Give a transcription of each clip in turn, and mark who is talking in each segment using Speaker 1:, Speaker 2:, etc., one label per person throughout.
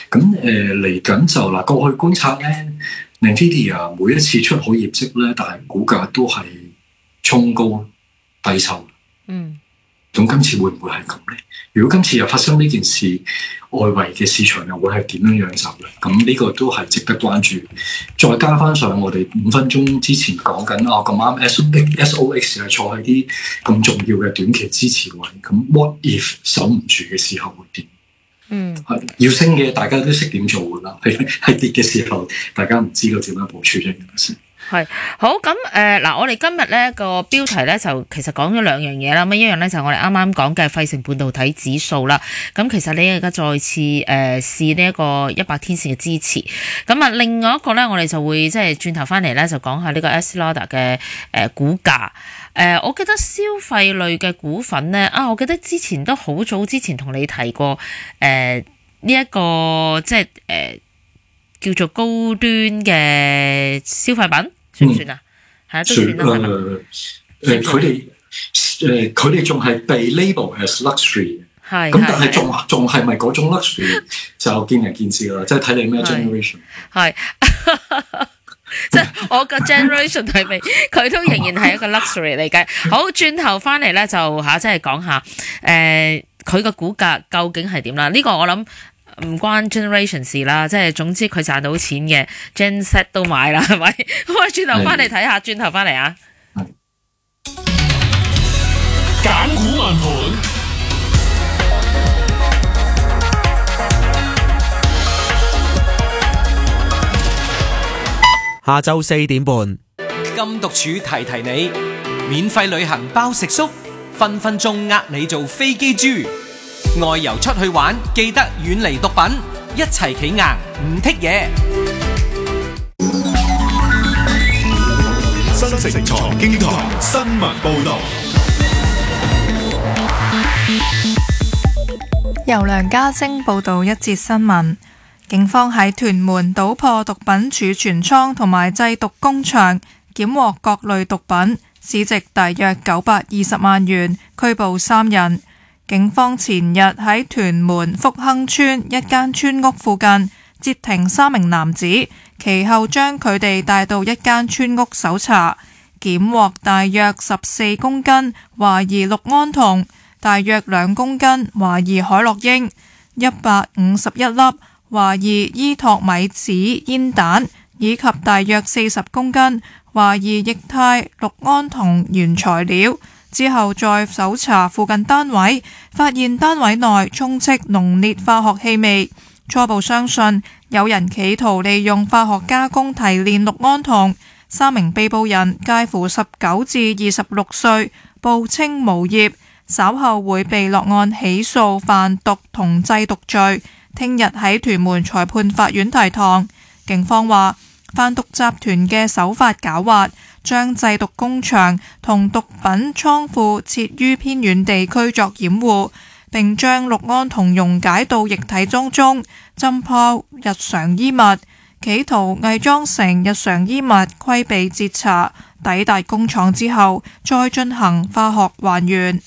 Speaker 1: 咁嚟緊就嗱，過去觀察咧 ，NVIDIA 每一次出好業績咧，但係股價都係衝高低收。咁今次會唔會係咁咧？如果今次又發生呢件事，外圍嘅市場又會係點樣走咧？咁呢個都係值得關注。再加翻上我哋5分鐘之前講緊咁啱 SOX 係坐喺啲咁重要嘅短期支持位，咁 what if 守唔住嘅時候會點？要升嘅大家都識點做㗎啦，係跌嘅時候大家唔知道點樣部署啫。
Speaker 2: 係好咁嗱，我哋今日咧個標題咧就其實講咗兩樣嘢啦。咁一樣咧就我哋啱啱講嘅費城半導體指數啦。咁其實你而家再次試呢一個100天線嘅支持。咁啊，另外一個咧，我哋就會即係轉頭翻嚟咧，就講下呢個 Estée Lauder 嘅股價。我記得消費類嘅股份咧我記得之前都好早之前同你提過呢一個即係叫做高端嘅消費品。算唔算啊？係啊，都算啦。佢哋仲係被 label as luxury， 係咁，但係仲係咪嗰種 luxury 就見仁見智啦，即係睇你咩 generation。係，即係我個 generation 係咪佢都仍然係一個 luxury 嚟嘅。好，轉頭翻嚟咧就即係講下佢個股價究竟係點啦？呢個我諗。唔關 generation 事啦，即係總之佢賺到錢嘅 Gen Z 都買啦，係咪？咁我轉頭翻嚟睇下，轉頭翻嚟啊！
Speaker 3: 揀股問盤，
Speaker 4: 下晝4點半，
Speaker 5: 金獨處提提你，免費旅行包食宿，分分鐘呃你做飛機豬。外遊出去玩，記得遠離毒品，一齊企硬唔剔嘢。
Speaker 3: 新城財經台新聞報道，
Speaker 6: 由梁家晶報道一節新聞。警方喺屯門搗破毒品儲存倉同埋製毒工場，檢獲各類毒品，市值大約920萬元，拘捕3人。警方前日喺屯門福亨村一間村屋附近截停3名男子，其後將佢哋帶到一間村屋搜查，檢獲大約14公斤懷疑氯胺酮，大約2公斤懷疑海洛因，151粒懷疑伊托米子煙彈，以及大約40公斤懷疑液態氯胺酮原材料。之後再搜查附近單位，發現單位內充斥濃烈化學氣味，初步相信有人企圖利用化學加工提煉氯胺酮。3名被捕人介乎19至26歲，報稱無業，稍後會被落案起訴販毒同製毒罪，聽日喺屯門裁判法院提堂。警方話，販毒集團嘅手法狡猾，將製毒工場同毒品倉庫設於偏遠地區作掩護，並將氯胺酮溶解到液體當中，浸泡日常衣物，企圖偽裝成日常衣物規避截查，抵達工廠之後再進行化學還原。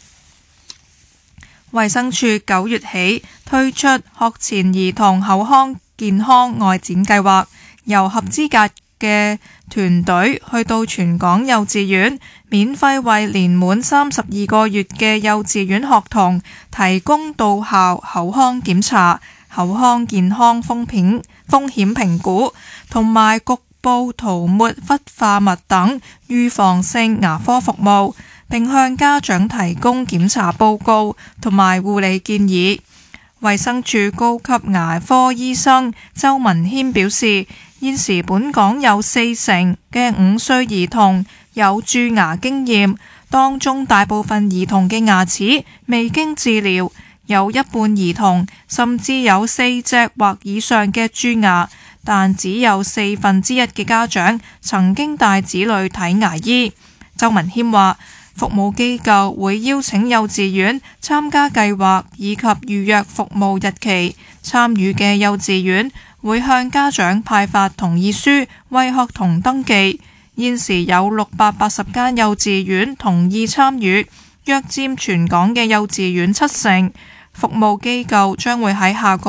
Speaker 6: 衛生署9月起推出學前兒童口腔健康外展計劃，由合資格嘅團隊去到全港幼稚園，免費為年滿32個月嘅幼稚園學童提供到校口腔檢查、口腔健康風險評估，同埋局部塗抹氟化物等預防性牙科服務，並向家長提供檢查報告同埋護理建議。衛生署高級牙科醫生周文謙表示，現時本港有40%嘅5歲兒童有蛀牙經驗，當中大部分兒童嘅牙齒未經治療，有一半兒童甚至有4隻或以上嘅蛀牙，但只有1/4嘅家長曾經帶子女睇牙醫。周文謙話，服務機構會邀請幼稚園參加計劃以及預約服務日期，參與嘅幼稚園會向家長派發同意書，為學童登記。現時有680間幼稚園同意參與，約佔全港嘅幼稚園70%。服務機構將會喺下個